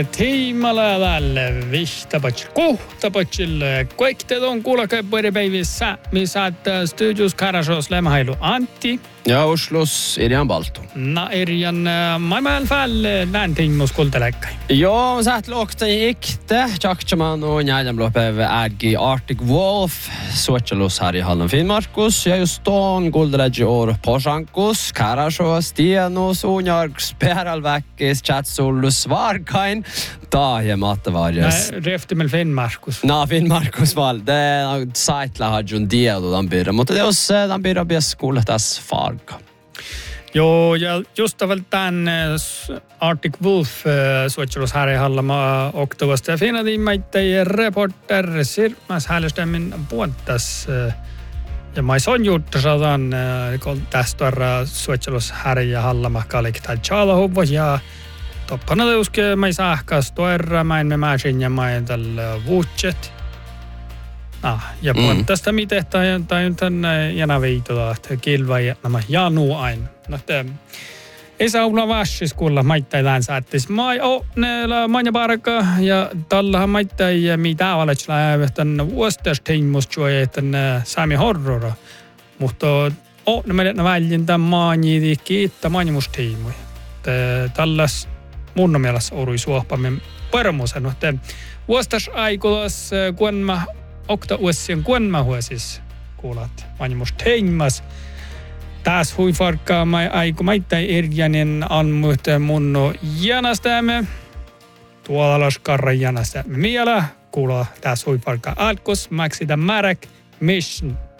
Tiimala tälle vihtapatsil, kohtapatsil. Kaikki teet on kuulakaippueripäivissä, missä studios Karasjos lämhailu Antti. Ja Oslos Irjan Baltu. Irjan, mä i alla fall någonting måste kultaläkka. Ja, så att låkta ikte, tjaktjaman och njäljamloppe ägi Arctic Wolf, suotjalus här i Halland Finnmarkus, ja just on kultalägi år Porsankos, Karasjos, Tienos, Unjarks, Peralväkkis, Chatsullus, Varkain, Tahe Mattevarjas. Reftimel Finnmarkus. Finnmarkus val, det saitla hajun diedo dan birra, mutta jos dan birra bies kuuletas far. Joo, ja just tämän Arctic Wolf suotselus här i Halland oktavasta. Fina tiimmäittäjä reporter Sirmas Hällestemmin puoltas. Ja mä son juttu saadaan tästä suotselus här i Halland kalikta tjalahuva ja toppana teuske mä sähkäs toerra mä en me määsin ja mä en tällä vuutset. Ja tästä miten tai tämän jana viitoa, että kilva ja nämä janu aina. No te ei saa olla vassis kuulla maittain saattis. Manja parka ja tällä maittain mitä valetsla tämän vuostesteimustuja tämän Sami horrora. Mutta ne väljin tämän maanjidi kiittää manjmustiimui. Tälläs mun mielestä orui suohpamme permosen. No te vuostas kun mä okta uusien kuonmahuosis kuulat manjmustiimas. Taas huifarkkaa aiku maittain Irjanin anmuhte munno janastämme. Tuolla skarra janastämme. Miela kuulla taas huifarkkaa alkus maksita märk mission.